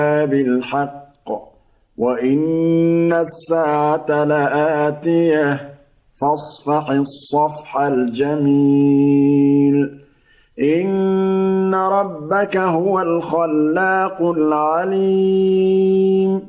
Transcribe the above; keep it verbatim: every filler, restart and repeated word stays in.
بالحق وإن الساعة لآتية فاصفح الصفح الجميل إن ربك هو الخلاق العليم